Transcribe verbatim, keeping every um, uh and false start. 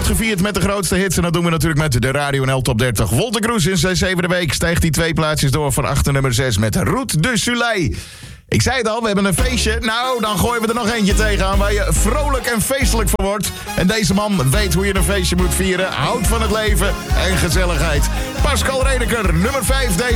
gevierd met de grootste hits. En dat doen we natuurlijk met de Radio N L Top dertig. Wolter Kroes in zijn zevende week stijgt die twee plaatsjes door van acht naar nummer zes met Route de Soleil. Ik zei het al, we hebben een feestje. Nou, dan gooien we er nog eentje tegenaan waar je vrolijk en feestelijk van wordt. En deze man weet hoe je een feestje moet vieren. Houdt van het leven en gezelligheid. Pascal Redeker, nummer vijf deze